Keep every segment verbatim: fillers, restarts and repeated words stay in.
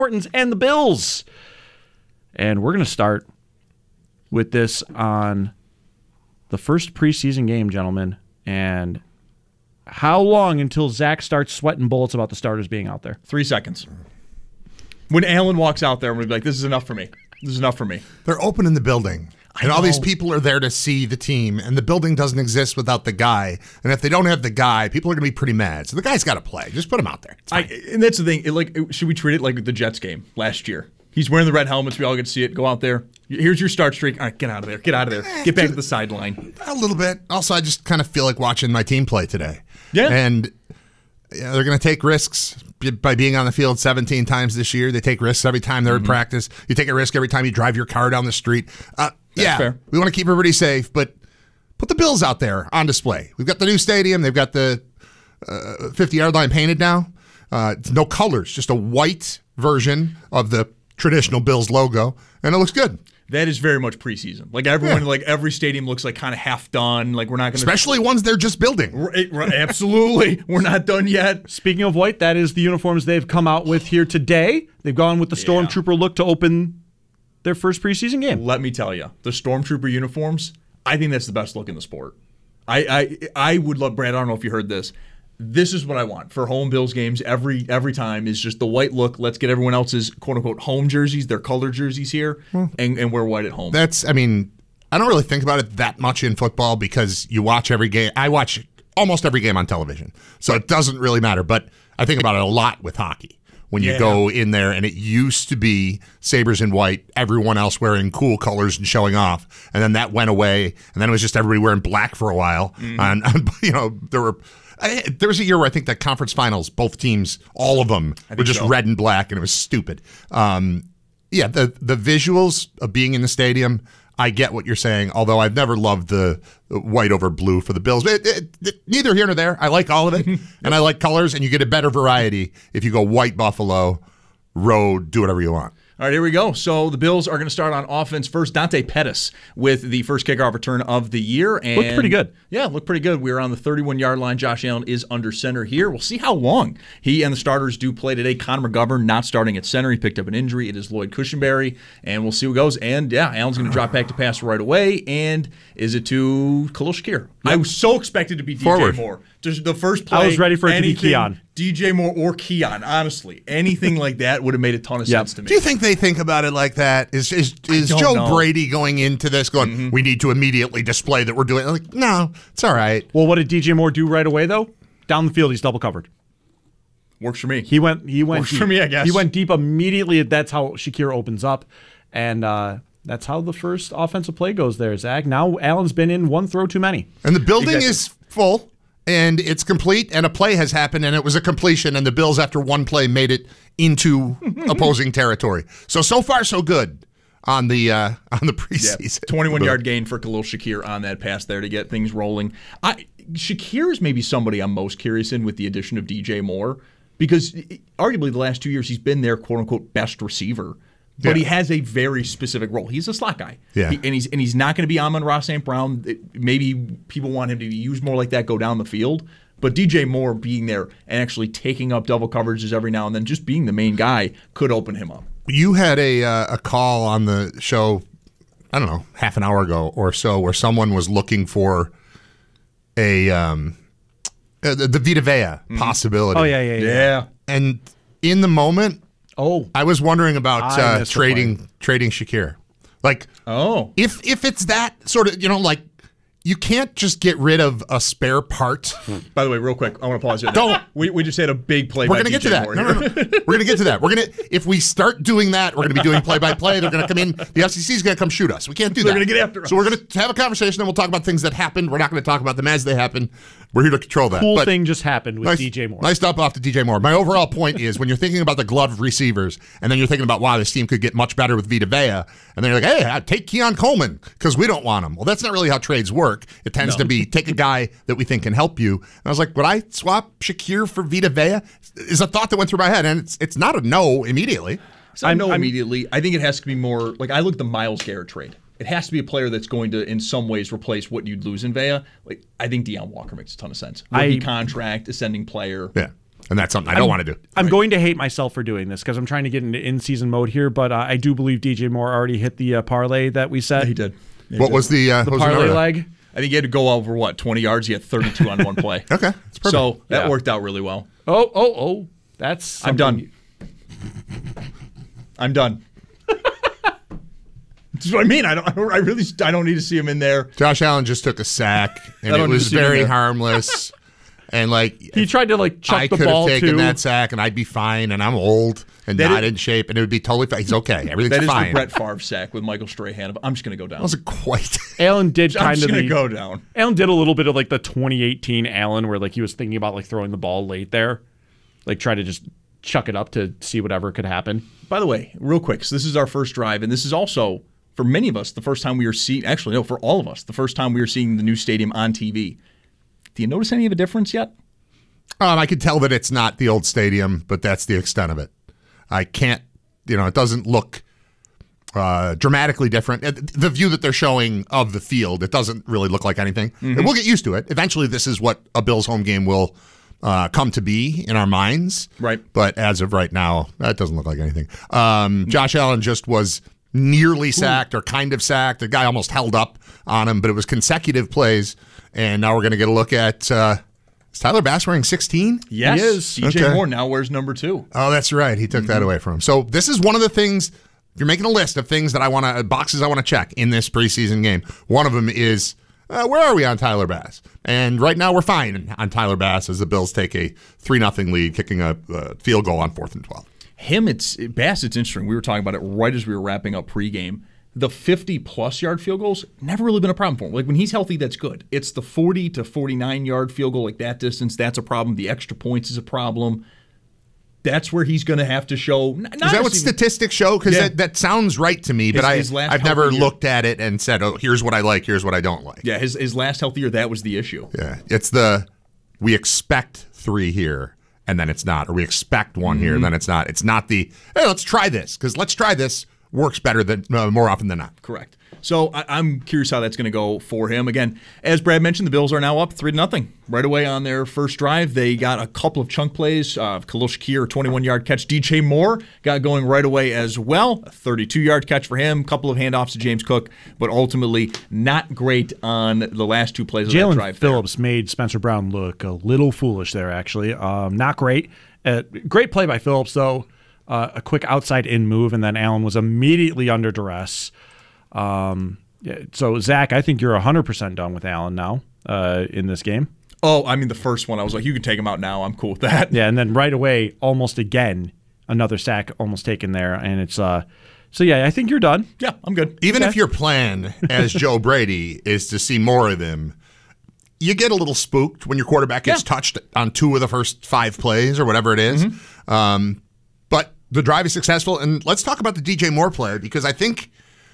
Mortons and the Bills. And we're going to start with this on the first preseason game, gentlemen. And how long until Zach starts sweating bullets about the starters being out there? Three seconds. When Allen walks out there, I'm going to be like, this is enough for me. This is enough for me. They're opening the building. I and know. all these people are there to see the team, and the building doesn't exist without the guy. And if they don't have the guy, people are going to be pretty mad. So the guy's got to play. Just put him out there. I, and that's the thing. It, like, should we treat it like the Jets game last year? He's wearing the red helmets. We all get to see it. Go out there. Here's your start streak. All right, get out of there. Get out of there. Get back to the sideline. A little bit. Also, I just kind of feel like watching my team play today. Yeah. And you know, they're going to take risks by being on the field seventeen times this year. They take risks every time they're mm-hmm. in practice. You take a risk every time you drive your car down the street. Uh, That's yeah, fair. We want to keep everybody safe, but put the Bills out there on display. We've got the new stadium. They've got the fifty-yard line painted now. Uh, it's no colors, just a white version of the traditional Bills logo, and it looks good. That is very much preseason. Like everyone, yeah. like every stadium looks like kind of half done. Like we're not going to, especially ones they're just building. Right, right, absolutely, we're not done yet. Speaking of white, that is the uniforms they've come out with here today. They've gone with the Stormtrooper yeah. look to open their first preseason game. Let me tell you, the Stormtrooper uniforms, I think that's the best look in the sport. I I, I would love, Brad, I don't know if you heard this. This is what I want for home Bills games every every time is just the white look. Let's get everyone else's quote-unquote home jerseys, their color jerseys here, hmm. and, and wear white at home. That's, I mean, I don't really think about it that much in football because you watch every game. I watch almost every game on television, so it doesn't really matter. But I think about it a lot with hockey. When you yeah. go in there, and it used to be Sabres in white, everyone else wearing cool colors and showing off, and then that went away, and then it was just everybody wearing black for a while. Mm-hmm. And, and you know, there were I, there was a year where I think the conference finals, both teams, all of them were just so. red and black, and it was stupid. Um, yeah, the the visuals of being in the stadium, I get what you're saying. Although I've never loved the white over blue for the Bills. It, it, it, neither here nor there. I like all of it, and I like colors, and you get a better variety if you go white Buffalo, road, do whatever you want. All right, here we go. So the Bills are going to start on offense first. Dante Pettis with the first kickoff return of the year. And looked pretty good. Yeah, looked pretty good. We are on the thirty-one-yard line. Josh Allen is under center here. We'll see how long he and the starters do play today. Connor McGovern not starting at center. He picked up an injury. It is Lloyd Cushenberry, and we'll see who goes. And, yeah, Allen's going to drop back to pass right away. And is it to Khalil Shakir? Yep. I was so expected to be D J Forward. Moore. Just the first play. I was ready for it anything, to be Keon. D J Moore or Keon, honestly. Anything like that would have made a ton of yep. sense to me. Do you think they think about it like that? Is is, is Joe know. Brady going into this going, mm-hmm. we need to immediately display that we're doing it? Like, no, it's all right. Well, what did D J Moore do right away, though? Down the field, he's double covered. Works for me. He went He went Works deep. for me, I guess. He went deep immediately. That's how Shakir opens up. And uh, that's how the first offensive play goes there, Zach. Now Allen's been in one throw too many. And the building exactly. is full. And it's complete, and a play has happened, and it was a completion, and the Bills, after one play, made it into opposing territory. So, so far, so good on the uh, on the preseason. twenty-one-yard gain for Khalil Shakir on that pass there to get things rolling. I, Shakir is maybe somebody I'm most curious in with the addition of D J Moore, because arguably the last two years he's been their quote-unquote best receiver. But yeah. he has a very specific role. He's a slot guy. Yeah. He, and he's and he's not going to be Amon-Ra Saint Brown. It, maybe people want him to be used more like that, go down the field. But D J Moore being there and actually taking up double coverages every now and then, just being the main guy, could open him up. You had a uh, a call on the show, I don't know, half an hour ago or so, where someone was looking for a um, uh, the, the Vita Vea mm-hmm. possibility. Oh, yeah, yeah, yeah. Yeah. And in the moment, Oh, I was wondering about uh, trading trading Shakir. Like, oh, if if it's that sort of, you know, like, you can't just get rid of a spare part. By the way, real quick, I want to pause here. Don't. We, we just had a big play. We're going to get to that. No, no, no. We're going to get to that. We're going to, if we start doing that, we're going to be doing play by play. They're going to come in. The F C C is going to come shoot us. We can't do They're that. They're going to get after us. So we're going to have a conversation, and we'll talk about things that happened. We're not going to talk about them as they happen. We're here to control that. Cool but thing just happened with nice, D J Moore. Nice stop off to D J Moore. My overall point is, when you're thinking about the glove receivers, and then you're thinking about, wow, this team could get much better with Vita Vea, and then you're like, hey, take Keon Coleman because we don't want him. Well, that's not really how trades work. It tends no. to be take a guy that we think can help you. And I was like, would I swap Shakir for Vita Vea? Is a thought that went through my head, and it's it's not a no immediately. So I know immediately. I think it has to be more like I look at the Myles Garrett trade. It has to be a player that's going to, in some ways, replace what you'd lose in Vea. Like I think Deion Walker makes a ton of sense. Rookie I, contract, ascending player. Yeah. And that's something I don't I'm, want to do. I'm going to hate myself for doing this because I'm trying to get into in-season mode here, but uh, I do believe D J Moore already hit the uh, parlay that we set. Yeah, he did. Yeah, he what did. was the, uh, The what was parlay the leg. I think he had to go over, what, twenty yards? He had thirty-two on one play. Okay. That's perfect. So that Yeah. worked out really well. Oh, oh, oh. That's I'm something- done. I'm done. That's what I mean. I don't. I don't- I really. I don't need to see him in there. Josh Allen just took a sack, and I it don't was see him very there. harmless. And like He tried to like chuck I the could have ball taken too. that sack, and I'd be fine. And I'm old and That not is- in shape, and it would be totally fine. He's okay. Everything's That is fine. the Brett Favre sack with Michael Strahan. I'm just going to go down. That wasn't quite. Allen did I'm kind just of going the to go down. Allen did a little bit of like the twenty eighteen Allen where like he was thinking about like throwing the ball late there, like try to just chuck it up to see whatever could happen. By the way, real quick, so this is our first drive, and this is also, for many of us, the first time we are seeing, actually, no, for all of us, the first time we are seeing the new stadium on T V. Do you notice any of a difference yet? Um, I could tell that it's not the old stadium, but that's the extent of it. I can't, you know, it doesn't look uh, dramatically different. Uh, The view that they're showing of the field, it doesn't really look like anything. And we'll get used to it. Eventually, this is what a Bills home game will uh, come to be in our minds. Right. But as of right now, that doesn't look like anything. Um, Josh Allen just was nearly sacked or kind of sacked. The guy almost held up on him, but it was consecutive plays. And now we're going to get a look at uh, is Tyler Bass wearing sixteen? Yes. He is. D J Okay. Moore now wears number two. Oh, that's right. He took that away from him. So this is one of the things, if you're making a list of things that I want to, boxes I want to check in this preseason game, one of them is, uh, where are we on Tyler Bass? And right now we're fine on Tyler Bass as the Bills take a three nothing lead, kicking a uh, field goal on fourth and twelve. Him, it's Bass, it's interesting. We were talking about it right as we were wrapping up pregame. The fifty-plus yard field goals, never really been a problem for him. Like, when he's healthy, that's good. It's the forty to forty-nine yard field goal, like that distance, that's a problem. The extra points is a problem. That's where he's going to have to show. Not Is that what statistics show? Because Yeah. that, that sounds right to me, but His- I, his last I've never healthy year. looked at it and said, oh, here's what I like, here's what I don't like. Yeah, his, his last healthy year, that was the issue. Yeah, it's the we expect three here, and then it's not, or we expect one here, and then it's not. It's not the hey, let's try this because let's try this works better than uh, more often than not. Correct. So I, I'm curious how that's going to go for him. Again, as Brad mentioned, the Bills are now up three to nothing right away on their first drive. They got a couple of chunk plays. Uh, Khalil Shakir, a twenty-one yard catch. D J Moore got going right away as well. A thirty-two yard catch for him. A couple of handoffs to James Cook, but ultimately not great on the last two plays of that Jalen drive. there. Phillips made Spencer Brown look a little foolish there, actually. Um, not great. Uh, great play by Phillips, though. Uh, a quick outside in move, and then Allen was immediately under duress. Um, yeah, so, Zach, I think you're one hundred percent done with Allen now uh, in this game. Oh, I mean, the first one, I was like, you can take him out now. I'm cool with that. Yeah, and then right away, almost again, another sack almost taken there. And it's uh, so, yeah, I think you're done. Yeah, I'm good. Even Okay. if your plan as Joe Brady is to see more of him, you get a little spooked when your quarterback gets Yeah. touched on two of the first five plays or whatever it is. Um, but the drive is successful. And let's talk about the D J Moore play, because I think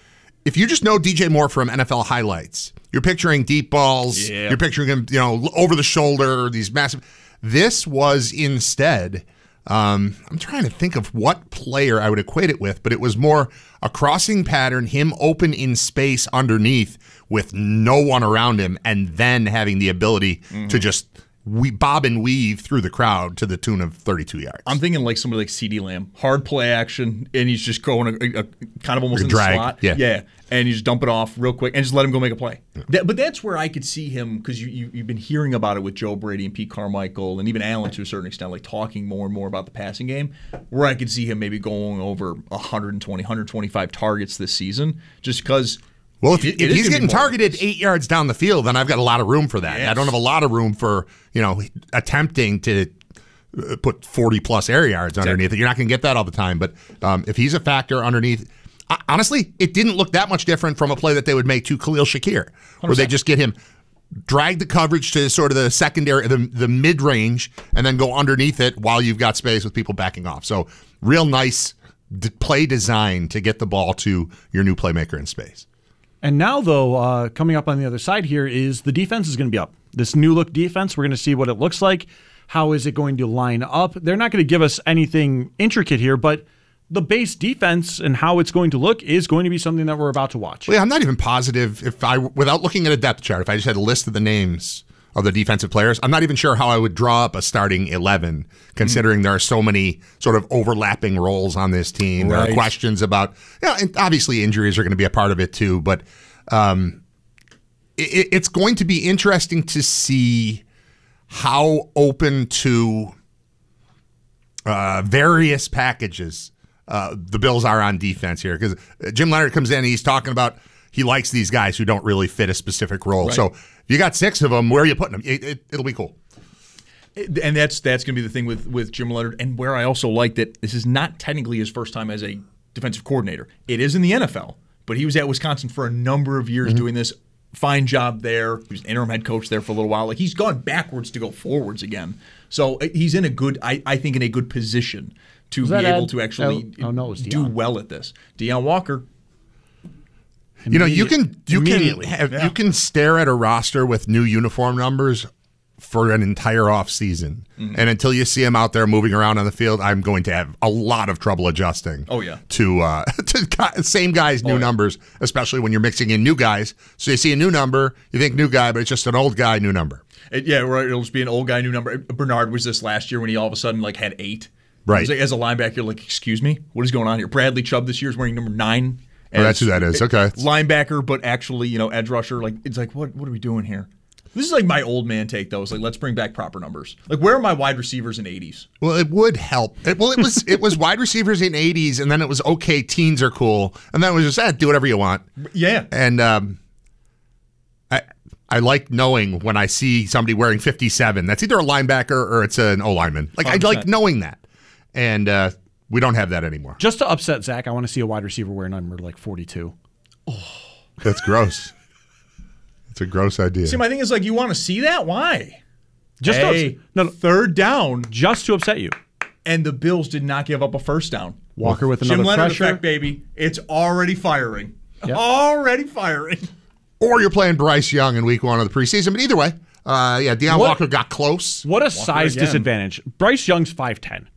if you just know D J Moore from N F L highlights, you're picturing deep balls, Yeah. you're picturing him, you know, over the shoulder, these massive. This was instead, um, I'm trying to think of what player I would equate it with, but it was more a crossing pattern, him open in space underneath with no one around him, and then having the ability to just we bob and weave through the crowd to the tune of thirty-two yards. I'm thinking like somebody like CeeDee Lamb, hard play action, and he's just going a, a, a kind of almost Like a in drag, the slot. yeah. yeah, and you just dump it off real quick and just let him go make a play. That, but that's where I could see him, because you, you you've been hearing about it with Joe Brady and Pete Carmichael and even Allen to a certain extent, like talking more and more about the passing game. Where I could see him maybe going over one twenty, one twenty-five targets this season, just because. Well, if, It- if it is he's gonna be getting more targeted obvious. eight yards down the field, then I've got a lot of room for that. Yes. I don't have a lot of room for, you know, attempting to uh, put forty plus air yards underneath it. You're not going to get that all the time. But um, if he's a factor underneath, uh, honestly, it didn't look that much different from a play that they would make to Khalil Shakir, where they just get him, drag the coverage to sort of the secondary, the, the mid range, and then go underneath it while you've got space with people backing off. So real nice d- play design to get the ball to your new playmaker in space. And now, though, uh, coming up on the other side here is the defense is going to be up. This new look defense, we're going to see what it looks like. How is it going to line up? They're not going to give us anything intricate here, but the base defense and how it's going to look is going to be something that we're about to watch. Well, yeah, I'm not even positive if I, without looking at a depth chart, if I just had a list of the names of the defensive players. I'm not even sure how I would draw up a starting eleven, considering mm-hmm. there are so many sort of overlapping roles on this team. Right. There are questions about, you know, and obviously injuries are going to be a part of it too, but um, it, it's going to be interesting to see how open to uh, various packages uh, the Bills are on defense here. Because Jim Leonhard comes in and he's talking about he likes these guys who don't really fit a specific role. Right. So if you got six of them, where are you putting them? It, it, it'll be cool. And that's that's going to be the thing with, with Jim Leonhard, and where I also like that this is not technically his first time as a defensive coordinator. It is in the N F L, but he was at Wisconsin for a number of years mm-hmm. doing this. Fine job there. He was an interim head coach there for a little while. Like, he's gone backwards to go forwards again. So he's in a good, I, I think, in a good position to be able Ed? to actually oh, no, do well at this. Deion Walker. You know, you can you can have, yeah. you can stare at a roster with new uniform numbers for an entire off season, mm-hmm. and until you see him out there moving around on the field, I'm going to have a lot of trouble adjusting. Oh yeah, to uh, to same guys, new oh, yeah. numbers, especially when you're mixing in new guys. So you see a new number, you think new guy, but it's just an old guy, new number. It, yeah, right. It'll just be an old guy, new number. Bernard was this last year when he all of a sudden like had eight. Right. Like, as a linebacker, like, excuse me, what is going on here? Bradley Chubb this year is wearing number nine. Oh, that's who that is. Okay. Linebacker, but actually, you know, edge rusher. Like, it's like, what what are we doing here? This is like my old man take, though. It's like, let's bring back proper numbers. Like, where are my wide receivers in eighties? Well, it would help. It, well, it was it was wide receivers in eighties, and then it was, okay, teens are cool. And then it was just, eh, do whatever you want. Yeah. And um, I I like knowing when I see somebody wearing fifty-seven, that's either a linebacker or it's an O-lineman. Like, I like knowing that. And uh, we don't have that anymore. Just to upset Zach, I want to see a wide receiver wear number like forty-two. Oh. That's gross. It's a gross idea. See, my thing is, like, you want to see that? Why? Just hey, to, no, no, third down. Just to upset you. And the Bills did not give up a first down. Walker with another Jim Leonhard pressure. effect, baby. It's already firing. Yep. Already firing. Or you're playing Bryce Young in week one of the preseason. But either way, uh, yeah, Deion what, Walker got close. What a Walker size again. disadvantage. Bryce Young's five ten.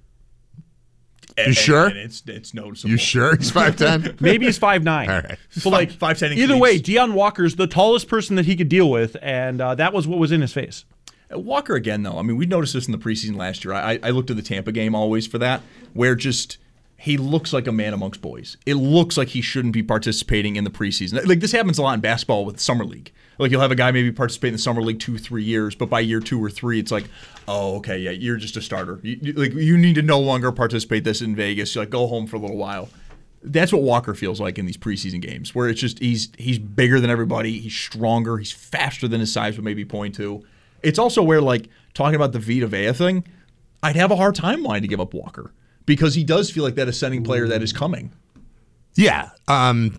You and, sure? And it's it's noticeable. You sure he's five ten? Maybe he's five nine. All right. So like five ten. Either way, Deion Walker's the tallest person that he could deal with, and uh, that was what was in his face. Walker again, though. I mean, we noticed this in the preseason last year. I, I looked at the Tampa game always for that, where just he looks like a man amongst boys. It looks like he shouldn't be participating in the preseason. Like, this happens a lot in basketball with Summer League. Like, you'll have a guy maybe participate in the Summer League two, three years, but by year two or three, it's like, oh, okay, yeah, you're just a starter. You, you, like, you need to no longer participate this in Vegas. You're like, go home for a little while. That's what Walker feels like in these preseason games, where it's just he's he's bigger than everybody. He's stronger. He's faster than his size would maybe point to. It's also where, like, talking about the Vita Vea thing, I'd have a hard time wanting to give up Walker because he does feel like that ascending player that is coming. Yeah. Um,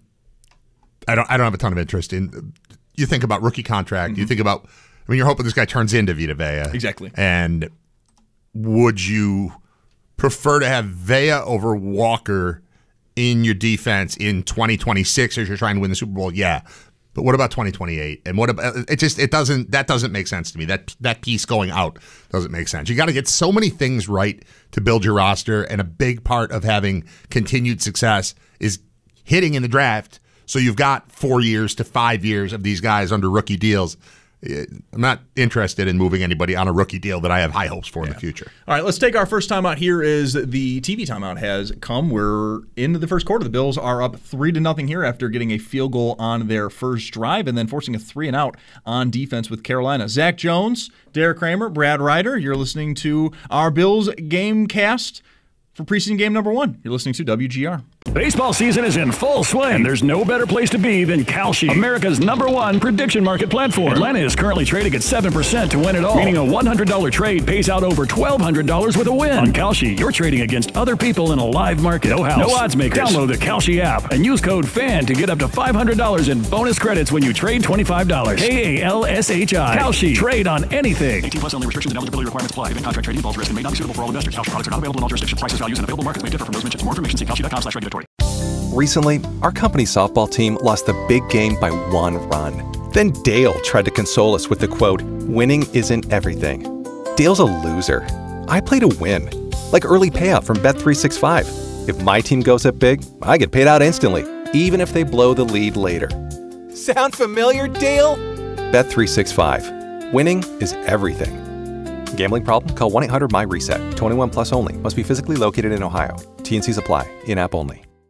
I don't I don't have a ton of interest in. You think about rookie contract. Mm-hmm. You think about, I mean, you're hoping this guy turns into Vita Vea. Exactly. And would you prefer to have Vea over Walker in your defense in twenty twenty-six as you're trying to win the Super Bowl? Yeah. But what about twenty twenty-eight? And what about it? Just it doesn't that doesn't make sense to me. That that piece going out doesn't make sense. You got to get so many things right to build your roster, and a big part of having continued success is hitting in the draft. So you've got four years to five years of these guys under rookie deals. I'm not interested in moving anybody on a rookie deal that I have high hopes for yeah. in the future. All right, let's take our first timeout here. Is the T V timeout has come. We're into the first quarter. The Bills are up three to nothing here after getting a field goal on their first drive and then forcing a three and out on defense with Carolina. Zach Jones, Derek Kramer, Brad Ryder. You're listening to our Bills Gamecast for preseason game number one. You're listening to W G R. Baseball season is in full swing, and there's no better place to be than Kalshi, America's number one prediction market platform. Atlanta is currently trading at seven percent to win it all, meaning a one hundred dollars trade pays out over twelve hundred dollars with a win. On Kalshi, you're trading against other people in a live market. No house, no odds makers. Download the Kalshi app and use code FAN to get up to five hundred dollars in bonus credits when you trade twenty-five dollars. K A L S H I. Kalshi. Trade on anything. eighteen plus only. Restrictions and eligibility requirements apply. Event contract trading involves risk and may not be suitable for all investors. Kalshi products are not available in all jurisdictions. Prices, values, and available markets may differ from those mentioned. For more information, see kalshi dot com slash regulatory. Recently, our company softball team lost the big game by one run. Then Dale tried to console us with the quote, "Winning isn't everything." Dale's a loser. I play to win. Like early payout from Bet three sixty-five. If my team goes up big, I get paid out instantly, even if they blow the lead later. Sound familiar, Dale? Bet three sixty-five. Winning is everything. Gambling problem? Call one eight hundred M Y RESET. twenty-one plus only. Must be physically located in Ohio. T N Cs apply. In-app only.